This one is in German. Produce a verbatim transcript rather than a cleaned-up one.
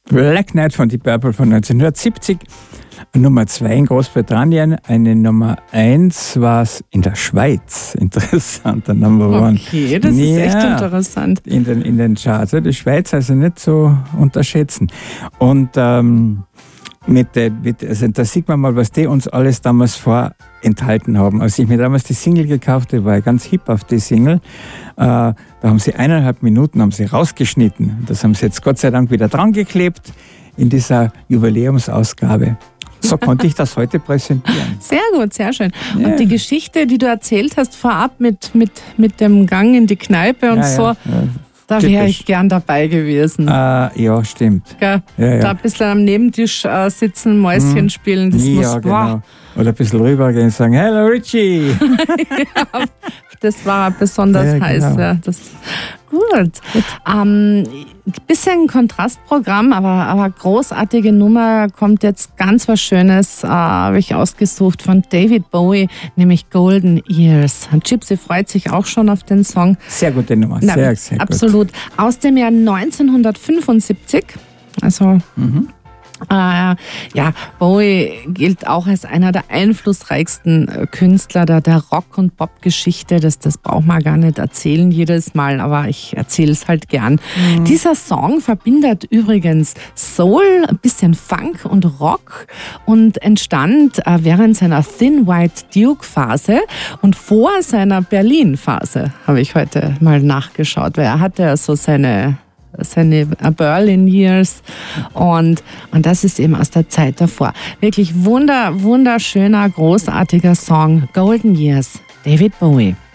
Black Knight von Deep Purple von neunzehnhundertsiebzig. Nummer zwei in Großbritannien. Eine Nummer eins war es in der Schweiz. Interessant, der Number One. Okay, das ja, ist echt interessant. In den, in den Charts. Die Schweiz also nicht so unterschätzen. Und ähm, mit, mit, also da sieht man mal, was die uns alles damals vorenthalten haben. Als ich mir damals die Single gekauft habe, war ich ganz hip auf die Single. Äh, da haben sie eineinhalb Minuten haben sie rausgeschnitten. Das haben sie jetzt Gott sei Dank wieder dran geklebt in dieser Jubiläumsausgabe. So konnte ich das heute präsentieren. Sehr gut, sehr schön. Ja. Und die Geschichte, die du erzählt hast vorab mit, mit, mit dem Gang in die Kneipe und ja, so, ja, ja. da wäre ich gern dabei gewesen. Äh, ja, stimmt. Ja, ja. Da ein bisschen am Nebentisch äh, sitzen, Mäuschen hm. spielen, das ja, muss genau. wow. Oder ein bisschen rübergehen und sagen, hello Richie. Ja, das war besonders ja, heiß. Genau. Ja, das, gut. gut. Ähm, bisschen Kontrastprogramm, aber, aber großartige Nummer. Kommt jetzt ganz was Schönes, äh, habe ich ausgesucht von David Bowie, nämlich Golden Years. Gypsy freut sich auch schon auf den Song. Sehr gute Nummer, Na, sehr, sehr absolut. gut. Aus dem Jahr neunzehnhundertfünfundsiebzig. Also mhm. Äh, ja, Bowie gilt auch als einer der einflussreichsten Künstler der, der Rock- und Pop-Geschichte. Das, das braucht man gar nicht erzählen jedes Mal, aber ich erzähle es halt gern. Mhm. Dieser Song verbindet übrigens Soul, ein bisschen Funk und Rock und entstand äh, während seiner Thin White Duke-Phase und vor seiner Berlin-Phase, habe ich heute mal nachgeschaut, weil er hatte ja so seine... seine Berlin Years und, und das ist eben aus der Zeit davor. Wirklich wunder, wunderschöner, großartiger Song, Golden Years, David Bowie.